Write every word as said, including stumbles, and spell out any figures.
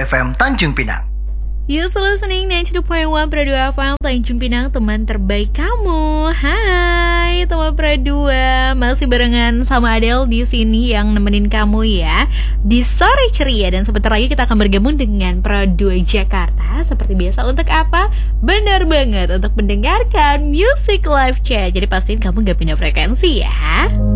F M Tanjung Pinang. You still listening sembilan puluh dua koma satu Pro dua F M Tanjung Pinang, teman terbaik kamu. Hai teman Pro dua, masih barengan sama Adele di sini yang nemenin kamu ya di sore ceria, dan sebentar lagi kita akan bergabung dengan Pro dua Jakarta seperti biasa. Untuk apa? Benar banget, untuk mendengarkan Music Live Chat. Jadi pastiin kamu gak pindah frekuensi ya.